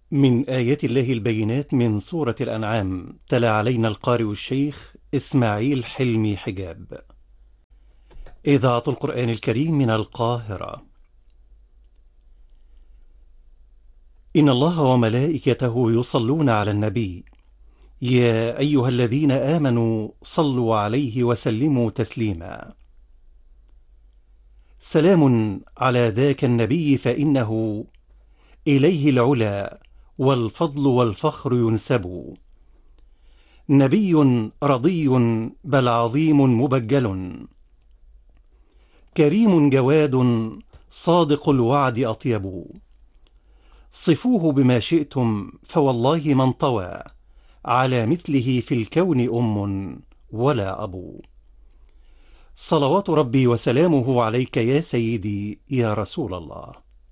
من آيات الله البينات من سورة الأنعام. تلا علينا القارئ الشيخ إسماعيل حلمي حجاب. إذاعة القرآن الكريم من القاهرة. إن الله وملائكته يصلون على النبي، يا أيها الذين آمنوا صلوا عليه وسلموا تسليما. سلام على ذاك النبي، فإنه إليه العلا والفضل والفخر ينسب. نبي رضي بل عظيم مبجل، كريم جواد صادق الوعد أطيب. صفوه بما شئتم فوالله ما انطوى، على مثله في الكون ولا أب. صلوات ربي وسلامه عليك يا سيدي يا رسول الله.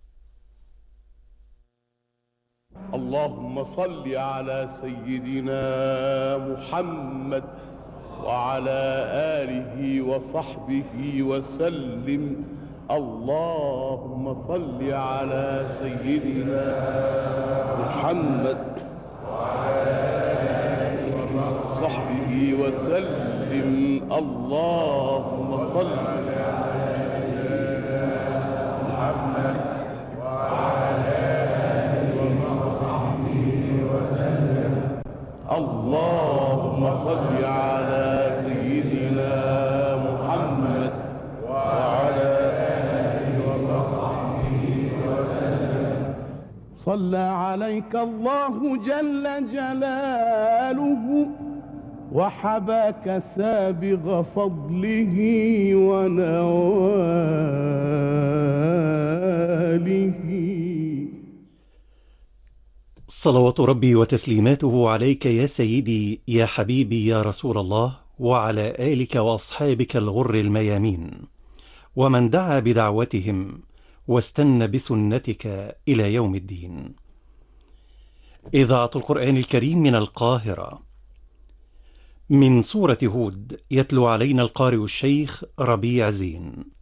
اللهم صل على سيدنا محمد وعلى آله وصحبه وسلم. اللهم صل على سيدنا محمد وعلى آله وصحبه وسلم. اللهم صل على سيدنا محمد وعلى آله وصحبه وسلم. اللهم صل على سيدنا محمد وعلى آله وصحبه وسلم. صلى عليك الله جل جلاله، وحباك سابغ فضله ونواله. صلوات ربي وتسليماته عليك يا سيدي يا حبيبي يا رسول الله، وعلى آلك وأصحابك الغر الميامين، ومن دعا بدعوتهم واستنى بسنتك إلى يوم الدين. إذاعة القرآن الكريم من القاهرة. من سورة هود، يتلو علينا القارئ الشيخ ربيع زين.